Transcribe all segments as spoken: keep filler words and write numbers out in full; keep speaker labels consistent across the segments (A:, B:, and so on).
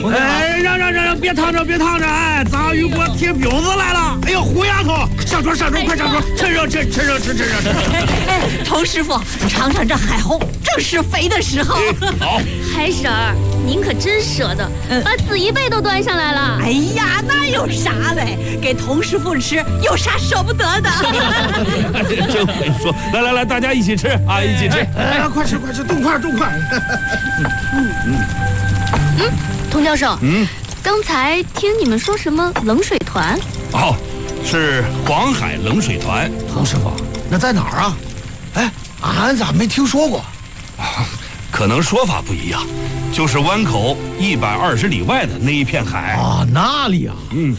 A: 哎，让让让让，别烫着，别烫着！哎，杂鱼给我贴饼子来了！哎呦，胡丫头，上桌上桌，快上桌，趁热吃，趁热吃，趁热吃！
B: 哎，童师傅，尝尝这海虹，正是肥的时候。
A: 好，
C: 海婶儿，您可真舍得，把紫衣贝都端上来了。
B: 哎呀，那有啥嘞？给童师傅吃，有啥舍不得的？
A: 真会说！来来来，大家一起吃啊，一起吃！哎，快吃快吃，动筷动筷！
C: 嗯嗯，童教授，
A: 嗯，
C: 刚才听你们说什么冷水团？
A: 哦，是黄海冷水团。
D: 童师傅，那在哪儿啊？哎，俺咋没听说过？
A: 可能说法不一样，就是湾口一百二十里外的那一片海
D: 啊，那里啊。
A: 嗯。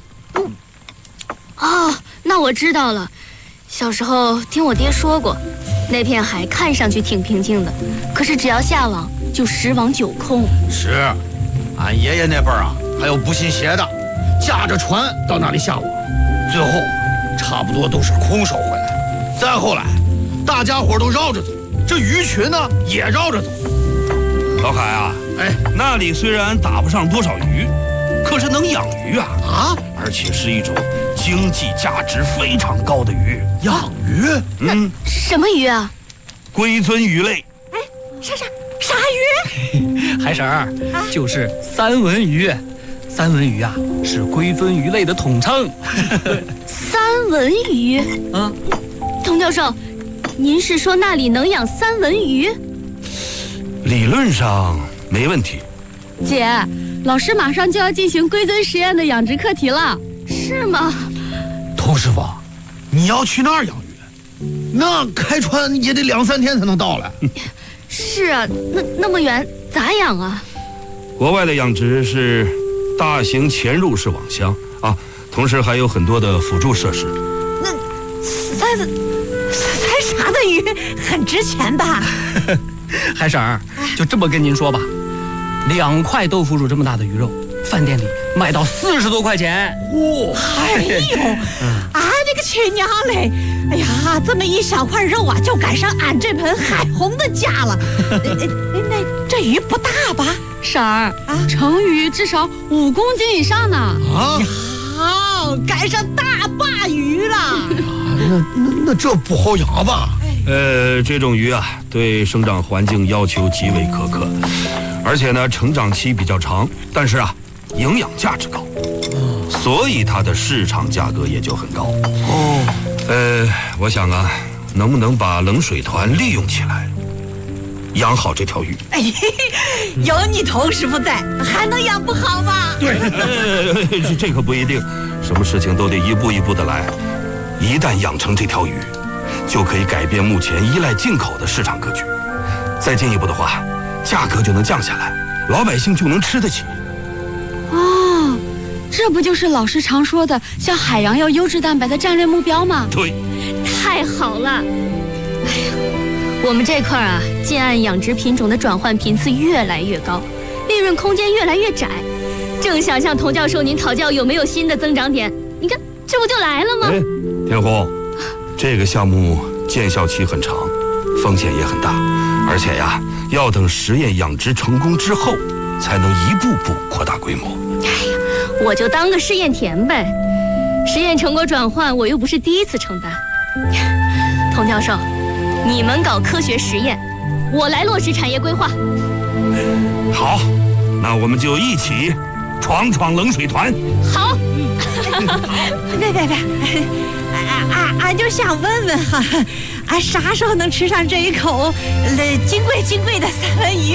C: 哦，那我知道了。小时候听我爹说过，那片海看上去挺平静的，可是只要下网就十网九空。
D: 是，俺爷爷那辈儿啊，还有不信邪的，驾着船到那里下网，最后差不多都是空手回来。再后来，大家伙都绕着走，这鱼群呢也绕着走。
A: 老海啊，
D: 哎，
A: 那里虽然打不上多少鱼，可是能养鱼啊
D: 啊，
A: 而且是一种经济价值非常高的鱼。
D: 养鱼？
A: 嗯，
C: 什么鱼啊？
A: 龟尊鱼类。
B: 哎，啥啥啥鱼？
E: 海婶儿，就是三文鱼。三文鱼啊，是龟尊鱼类的统称。
C: 三文鱼？
E: 嗯，
C: 童教授，您是说那里能养三文鱼？
A: 理论上没问题。
C: 姐，老师马上就要进行龟尊实验的养殖课题了，是吗？
D: 童师傅，你要去那儿养鱼，那开船也得两三天才能到来。
C: 是啊，那那么远咋养啊？
A: 国外的养殖是大型潜入式网箱啊，同时还有很多的辅助设施。
B: 那三三啥的鱼很值钱吧？
E: 海婶儿，就这么跟您说吧，两块豆腐乳这么大的鱼肉，饭店里卖到四十多块钱。
D: 哇！
B: 哎呦，俺这个亲娘嘞！哎呀，这么一小块肉啊，就赶上俺这盆海虹的价了。那那这鱼不大吧？
C: 婶儿啊，成鱼至少五公斤以上呢。
D: 啊！
B: 好，赶上大鲅鱼了。
D: 那那那这不好养吧？
A: 呃，这种鱼啊，对生长环境要求极为苛刻，而且呢，成长期比较长，但是啊，营养价值高，所以它的市场价格也就很高。
D: 哦，
A: 呃，我想啊，能不能把冷水团利用起来，养好这条鱼？
B: 哎，有你童师傅在，还能养不好吗？
A: 对，呃，这可不一定，什么事情都得一步一步的来。一旦养成这条鱼，就可以改变目前依赖进口的市场格局。再进一步的话，价格就能降下来，老百姓就能吃得起。
C: 哦，这不就是老师常说的像海洋要优质蛋白的战略目标吗？
A: 对，
C: 太好了！哎呀，我们这块啊，近岸养殖品种的转换频次越来越高，利润空间越来越窄。正想向童教授您讨教有没有新的增长点，你看这不就来了吗？
A: 哎，天红，这个项目见效期很长，风险也很大，而且呀，要等实验养殖成功之后，才能一步步扩大规模。
C: 哎呀，我就当个试验田呗，实验成果转换我又不是第一次承担。童教授，你们搞科学实验，我来落实产业规划。
A: 好，那我们就一起闯闯冷水团。
C: 好。
B: 别别别，俺俺俺就想问问哈，俺啥时候能吃上这一口呃金贵金贵的三文鱼？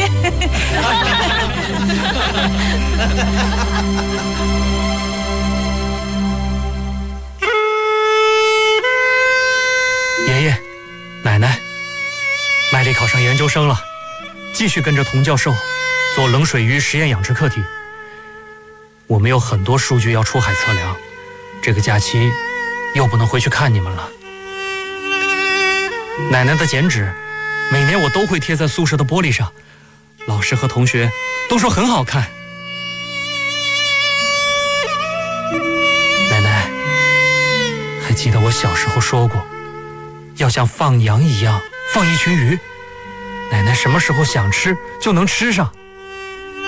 E: 爷爷、奶奶，麦丽考上研究生了，继续跟着童教授做冷水鱼实验养殖课题。我们有很多数据要出海测量，这个假期又不能回去看你们了。奶奶的剪纸，每年我都会贴在宿舍的玻璃上，老师和同学都说很好看。奶奶，还记得我小时候说过，要像放羊一样放一群鱼，奶奶什么时候想吃就能吃上。